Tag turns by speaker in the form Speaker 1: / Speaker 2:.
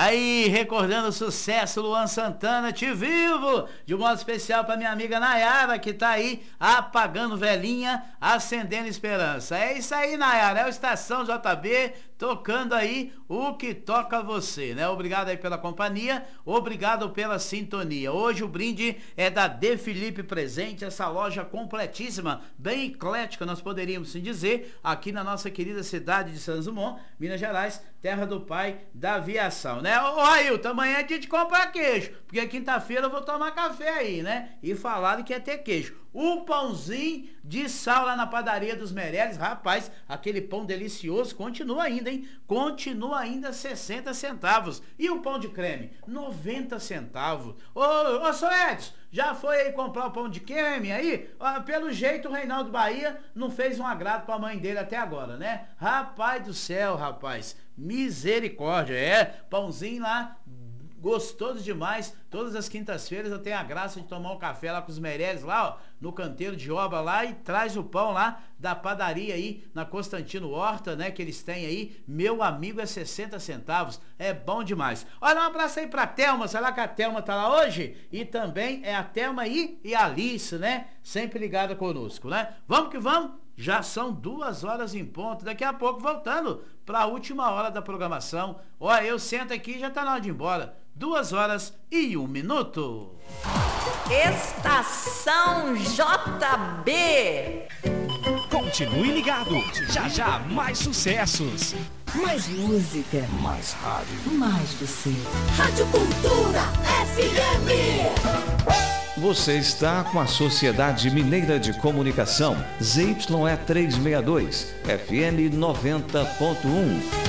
Speaker 1: Aí, recordando o sucesso, Luan Santana, Te Vivo, de um modo especial para minha amiga Nayara, que tá aí apagando velhinha, acendendo esperança. É isso aí, Nayara, é o Estação JB, tocando aí o que toca você, né? Obrigado aí pela companhia, obrigado pela sintonia. Hoje o brinde é da De Felipe Presente, essa loja completíssima, bem eclética, nós poderíamos sim dizer, aqui na nossa querida cidade de Santos Dumont, Minas Gerais, terra do pai da aviação, né? Ô Ailton, amanhã é dia de comprar queijo, porque quinta-feira eu vou tomar café aí, né? E falaram que ia ter queijo. Um pãozinho de sal lá na padaria dos Meireles, rapaz, aquele pão delicioso, continua ainda, hein? Continua ainda 60 centavos. E o pão de creme? 90 centavos. Ô, seu Edson, já foi aí comprar o pão de creme aí? Pelo jeito o Reinaldo Bahia não fez um agrado pra mãe dele até agora, né? Rapaz do céu, rapaz, misericórdia, pãozinho lá, gostoso demais. Todas as quintas-feiras eu tenho a graça de tomar um café lá com os Meireles, lá, ó, no canteiro de obra lá, e traz o pão lá da padaria aí, na Constantino Horta, né, que eles têm aí, meu amigo, é 60 centavos, é bom demais. Olha, um abraço aí pra Thelma, será que a Thelma tá lá hoje? E também é a Thelma aí e a Alice, né, sempre ligada conosco, né? Vamos que vamos, já são 2 horas em ponto, daqui a pouco voltando para a última hora da programação. Olha, eu sento aqui e já tá na hora de ir embora. 2 horas e 1 minuto.
Speaker 2: Estação JB.
Speaker 3: Continue ligado, já já mais sucessos.
Speaker 2: Mais música.
Speaker 3: Mais rádio.
Speaker 2: Mais você.
Speaker 4: Rádio Cultura FM.
Speaker 5: Você está com a Sociedade Mineira de Comunicação, ZYE 362, FM 90.1.